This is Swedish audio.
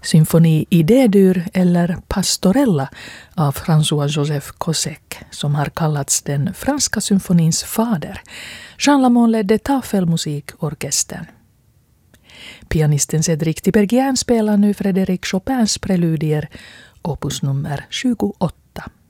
Symfoni i D-dur eller Pastorella av François-Joseph Cossec, som har kallats den franska symfonins fader. Jean Lamont ledde tafelmusikorkestern. Pianisten Cédric Tiberghien spelar nu Frédéric Chopins preludier, opus nummer 28.